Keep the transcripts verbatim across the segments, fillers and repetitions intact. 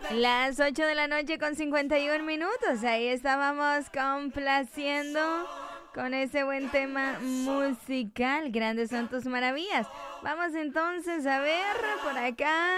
Las ocho de la noche con cincuenta y un minutos. Ahí estábamos complaciendo con ese buen tema musical. Grandes son tus maravillas. Vamos entonces a ver por acá.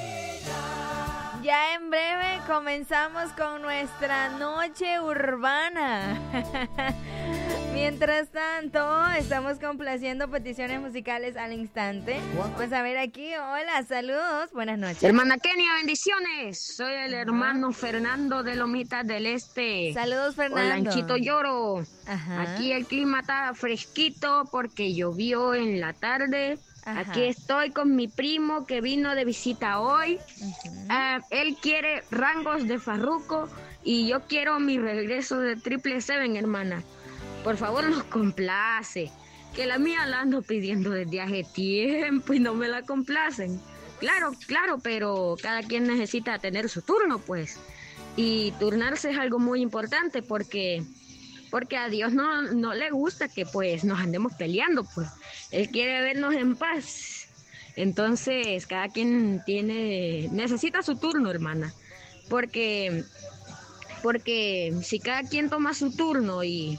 Ya en breve comenzamos con nuestra noche urbana. Mientras tanto, estamos complaciendo peticiones musicales al instante. Pues a ver aquí, hola, saludos, buenas noches. Hermana Kenia, bendiciones. Soy el hermano Ajá. Fernando de Lomitas del Este. Saludos, Fernando. Lanchito Lloro. Ajá. Aquí el clima está fresquito porque llovió en la tarde. Ajá. Aquí estoy con mi primo que vino de visita hoy. Uh-huh. Uh, él quiere Rangos de Farruko y yo quiero mi regreso de Triple Seven, hermana. Por favor, nos complace. Que la mía la ando pidiendo desde hace tiempo y no me la complacen. Claro, claro, pero cada quien necesita tener su turno, pues. Y turnarse es algo muy importante porque, porque a Dios no, no le gusta que pues nos andemos peleando, pues. Él quiere vernos en paz. Entonces, cada quien tiene, necesita su turno, hermana. Porque, porque si cada quien toma su turno y...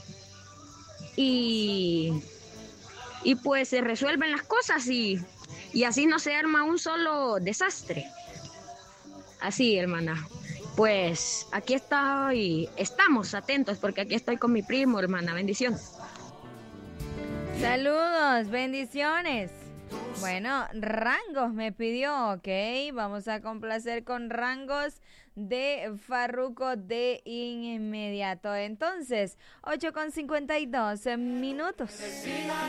Y, y pues se resuelven las cosas y, y así no se arma un solo desastre. Así, hermana. Pues aquí estoy, estamos atentos porque aquí estoy con mi primo, hermana. Bendiciones. Saludos, bendiciones. Bueno, Rangos me pidió, ok, vamos a complacer con Rangos de Farruko de inmediato. Entonces, ocho con cincuenta y dos minutos.